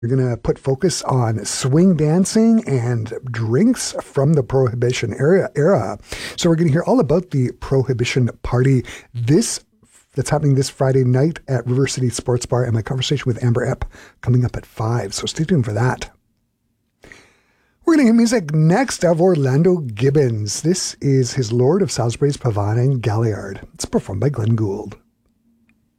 We're going to put focus on swing dancing and drinks from the Prohibition era. So we're going to hear all about the Prohibition Party that's happening this Friday night at River City Sports Bar, and my conversation with Amber Epp coming up at 5. So stay tuned for that. We're going to hear music next of Orlando Gibbons. This is his Lord of Salisbury's Pavane and Galliard. It's performed by Glenn Gould.